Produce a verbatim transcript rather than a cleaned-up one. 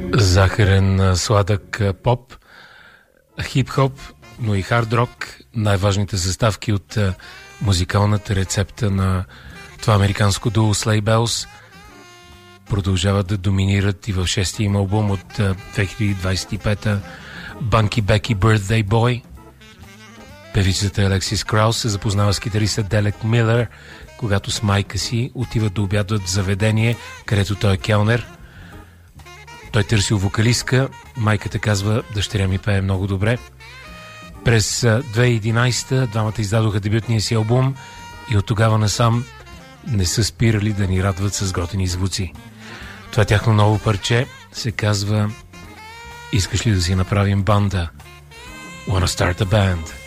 Захарен, сладък поп, хип-хоп, но и хард-рок, най-важните съставки от музикалната рецепта на това американско дуо Sleigh Bells продължават да доминират и в шестия им албум от две хиляди двадесет и пета Bunky Becky Birthday Boy. Певицата Алексис Краус се запознава с китариста Делек Милър, когато с майка си отиват да обядват в заведение, където той е келнер. Той търсил вокалистка, майката казва: дъщеря ми пее много добре. През две хиляди и единадесета двамата издадоха дебютния си албум и от тогава насам не са спирали да ни радват с готини звуци. Това тяхно ново парче се казва: искаш ли да си направим банда? Wanna start a band?